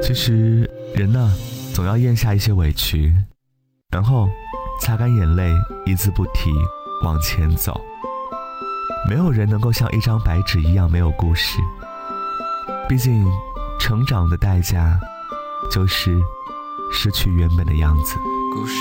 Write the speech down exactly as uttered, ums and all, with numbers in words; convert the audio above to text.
其实人呢，总要咽下一些委屈，然后擦干眼泪，一字不提往前走。没有人能够像一张白纸一样没有故事，毕竟成长的代价就是失去原本的样子。 故事